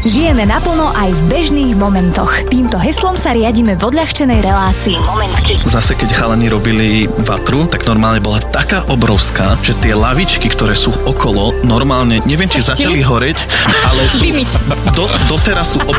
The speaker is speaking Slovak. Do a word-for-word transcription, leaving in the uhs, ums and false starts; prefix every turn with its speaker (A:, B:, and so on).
A: Žijeme naplno aj v bežných momentoch. Týmto heslom sa riadime v odľahčenej relácii Momentky.
B: Zase keď chalani robili vatru, tak normálne bola taká obrovská, že tie lavičky, ktoré sú okolo, normálne, neviem, či začali horeť, ale sú, do, doteraz sú